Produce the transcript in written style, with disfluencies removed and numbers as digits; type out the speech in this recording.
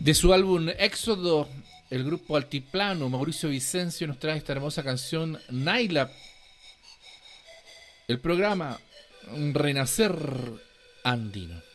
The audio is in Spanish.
De su álbum Éxodo, el grupo Altiplano, Mauricio Vicencio nos trae esta hermosa canción Naila. El programa Renacer Andino.